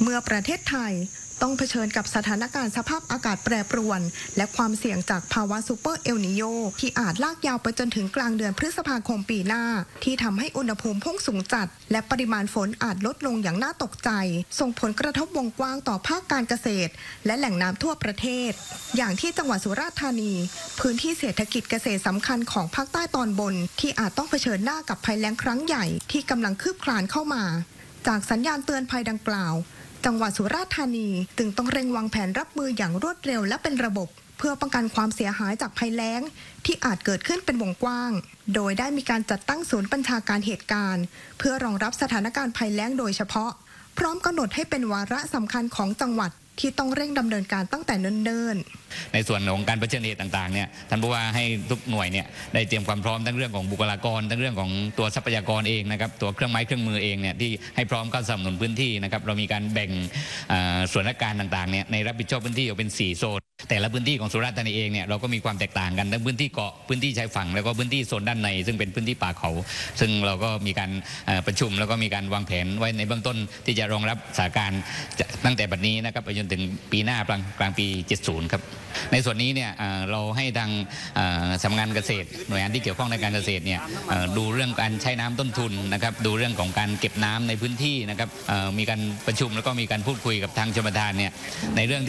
เมื่อประเทศไทยต้องเผชิญกับสถานการณ์สภาพอากาศแปรปรวนและความเสี่ยงจากภาวะซูเปอร์เอลนิโญที่อาจลากยาวไปจนถึงกลางเดือนพฤษภาคมปีหน้าที่ทำให้อุณหภูมิพุ่งสูงจัดและปริมาณฝนอาจลดลงอย่างน่าตกใจส่งผลกระทบวงกว้างต่อภาคการเกษตรและแหล่งน้ำทั่วประเทศอย่างที่จังหวัดสุราษฎร์ธานีพื้นที่เศรษฐกิจเกษตรสำคัญของภาคใต้ตอนบนที่อาจต้องเผชิญหน้ากับภัยแล้งครั้งใหญ่ที่กำลังคืบคลานเข้ามาจากสัญญาณเตือนภัยดังกล่าวจังหวัดสุราษฎร์ธานีจึงต้องเร่งวางแผนรับมืออย่างรวดเร็วและเป็นระบบเพื่อป้องกันความเสียหายจากภัยแล้งที่อาจเกิดขึ้นเป็นวงกว้างโดยได้มีการจัดตั้งศูนย์บัญชาการเหตุการณ์เพื่อรองรับสถานการณ์ภัยแล้งโดยเฉพาะพร้อมกำหนดให้เป็นวาระสำคัญของจังหวัดที่ต้องเร่งดำเนินการตั้งแต่เนิ่นๆในส่วนของการเผชิญเหตุต่างๆเนี่ยท่านผู้ว่าให้ทุกหน่วยเนี่ยได้เตรียมความพร้อมทั้งเรื่องของบุคลากรทั้งเรื่องของตัวทรัพยากรเองนะครับตัวเครื่องไม้เครื่องมือเองเนี่ยที่ให้พร้อมเข้าสนับสนุนพื้นที่นะครับเรามีการแบ่งส่วนราชการต่างๆเนี่ยในรับผิดชอบพื้นที่ออกเป็น4โซนแต่ละพื้นที่ของสุราษฎร์ธานีเองเนี่ยเราก็มีความแตกต่างกันทั้งพื้นที่เกาะพื้นที่ชายฝั่งแล้วก็พื้นที่โซนด้านในซึ่งเป็นพื้นที่ป่าเขาซึ่งเราก็มีการประชุมแล้วก็มีการวางแผนไว้ในเบื้องต้นที่จะรองรับสถานการณ์ตั้งแต่บัดนี้นะครับไปจนถึงปีหน้ากลางปี 70 ครับในส่วนนี้เนี่ยเราให้ทางสำนักงานเกษตรหน่วยงานที่เกี่ยวข้องในการเกษตรเนี่ยดูเรื่องการใช้น้ำต้นทุนนะครับดูเรื่องของการเก็บน้ำในพื้นที่นะครับมีการประชุมแล้วก็มีการพูดคุยกับทางชลประทานเนี่ยในเรื่อง